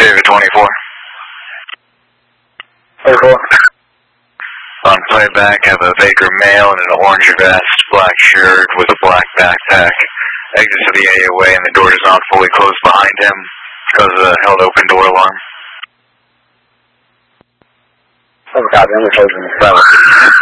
David 24. 24. On playback, have a Baker male in an orange vest, black shirt with a black backpack. Exits to the AOA and the door is not fully closed behind him. Causes a held open door alarm. Copy, I'm closing the front.